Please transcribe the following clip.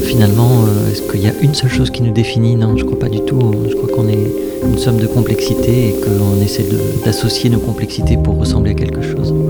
finalement, est-ce qu'il y a une seule chose qui nous définit? Non, je crois pas du tout. Je crois qu'on est une somme de complexités et qu'on essaie d'associer nos complexités pour ressembler à quelque chose.